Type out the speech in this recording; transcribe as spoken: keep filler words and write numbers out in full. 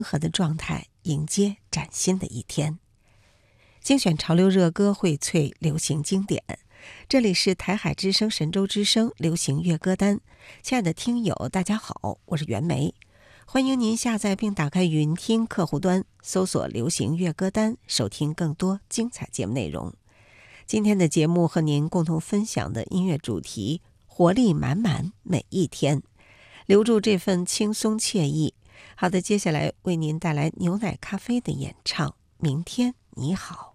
和的状态，迎接崭新的一天。精选潮流热歌，荟萃流行经典。这里是台海之声、神州之声流行乐歌单。亲爱的听友，大家好，我是袁梅，欢迎您下载并打开云听客户端，搜索流行乐歌单，收听更多精彩节目内容。今天的节目和您共同分享的音乐主题，活力满满每一天，留住这份轻松惬意。好的，接下来为您带来牛奶咖啡的演唱《明天你好》。